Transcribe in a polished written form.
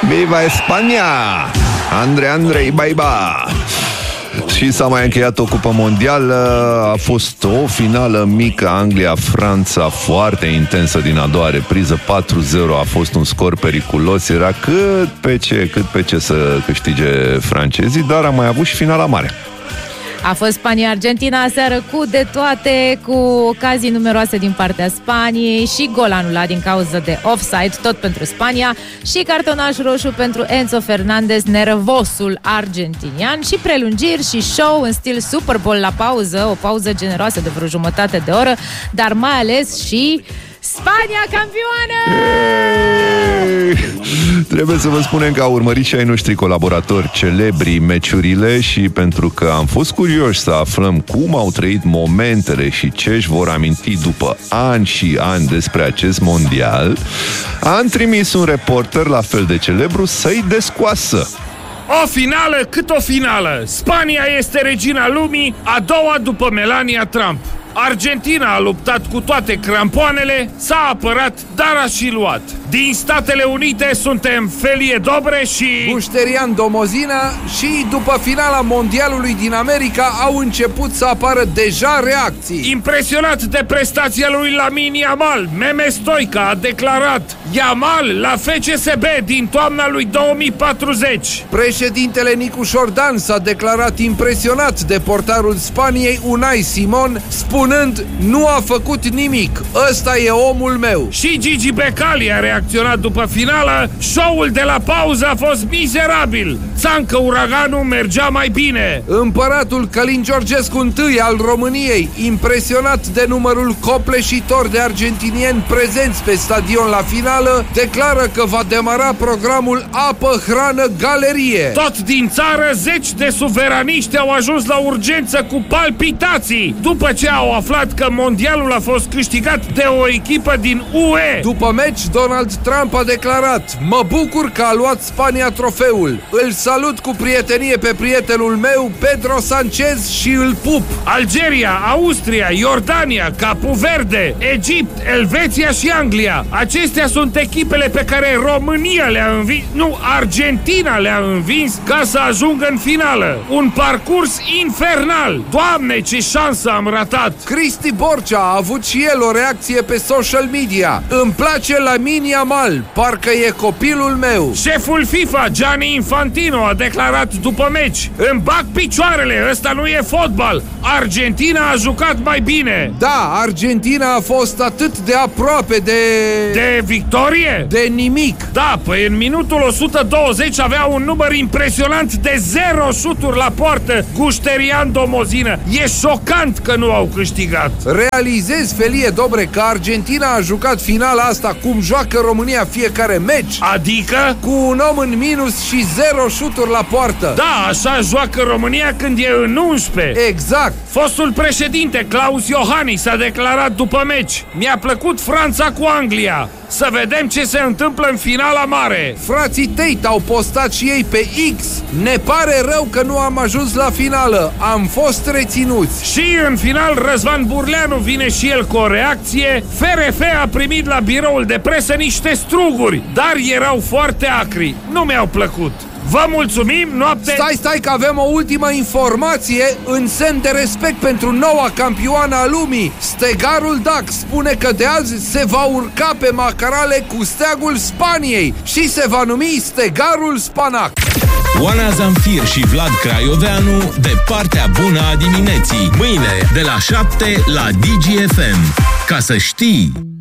Viva Spania! Andrei Baiba! Și s-a mai încheiat o cupă mondială. A fost o finală mică, Anglia-Franța, foarte intensă din a doua repriză. 4-0 a fost un scor periculos. Era cât pe ce să câștige francezii, dar a mai avut și finala mare. A fost Spania-Argentina aseară cu de toate, cu ocazii numeroase din partea Spaniei și gol anulat din cauză de offside, tot pentru Spania, și cartonaș roșu pentru Enzo Fernandez, nervosul argentinian, și prelungiri și show în stil Super Bowl la pauză, o pauză generoasă de vreo jumătate de oră, dar mai ales și Spania campioană! Trebuie să vă spunem că au urmărit și ai noștri colaboratori celebri meciurile și pentru că am fost curioși să aflăm cum au trăit momentele și ce își vor aminti după ani și ani despre acest mondial, am trimis un reporter la fel de celebru să-i descoasă. O finală cât o finală! Spania este regina lumii, a doua după Melania Trump. Argentina a luptat cu toate crampoanele, s-a apărat, dar a și luat. Din Statele Unite suntem Felie Dobre și Gușterian Domozina și după finala mondialului din America au început să apară deja reacții. Impresionat de prestația lui Lamine Yamal, Meme Stoica a declarat: Yamal la FCSB din toamna lui 2040. Președintele Nicu Șordan s-a declarat impresionat de portarul Spaniei Unai Simon, spunând: nu a făcut nimic, ăsta e omul meu. Și Gigi Becali a reacționat după finală: show-ul de la pauză a fost mizerabil, țancă uraganul mergea mai bine. Împăratul Călin Georgescu I al României, impresionat de numărul copleșitor de argentinieni prezenți pe stadion la finală, declară că va demara programul Apă, Hrană, Galerie. Tot din țară, zeci de suveraniști au ajuns la urgență cu palpitații după ce au aflat că mondialul a fost câștigat de o echipă din UE. După meci, Donald Trump a declarat: mă bucur că a luat Spania trofeul. Îl salut cu prietenie pe prietenul meu, Pedro Sanchez, și îl pup. Algeria, Austria, Iordania, Capu Verde, Egipt, Elveția și Anglia. Acestea sunt echipele pe care România le-a învins, nu, Argentina le-a învins ca să ajungă în finală. Un parcurs infernal. Doamne, ce șansă am ratat! Cristi Borcea a avut și el o reacție pe social media. Îmi place Lamine Yamal, parcă e copilul meu. Șeful FIFA, Gianni Infantino, a declarat după meci: îmi bag picioarele, ăsta nu e fotbal. Argentina a jucat mai bine. Da, Argentina a fost atât de aproape de victorie? De nimic. Da, păi în minutul 120 avea un număr impresionant de 0 șuturi la poartă Gușterian Domozină. E șocant că nu au câștigat. Realizezi, Felie Dobre, că Argentina a jucat finala asta cum joacă România fiecare meci. Adică? Cu un om în minus și 0 șuturi la poartă. Da, așa joacă România când e în 11. Exact. Fostul președinte Claus Iohannis a declarat după meci: mi-a plăcut Franța cu Anglia. Să vedem ce se întâmplă în finala mare. Frații Tate au postat și ei pe X: ne pare rău că nu am ajuns la finală, am fost reținuți. Și în final Răzvan Burleanu vine și el cu o reacție: FRF a primit la biroul de presă niște struguri, dar erau foarte acri, nu mi-au plăcut. Vă mulțumim, noapte... Stai că avem o ultimă informație în semn de respect pentru noua campioană a lumii. Stegarul Dac spune că de azi se va urca pe macarale cu steagul Spaniei și se va numi Stegarul Spanac. Oana Zamfir și Vlad Craioveanu de partea bună a dimineții. Mâine de la 7 la DGFM. Ca să știi...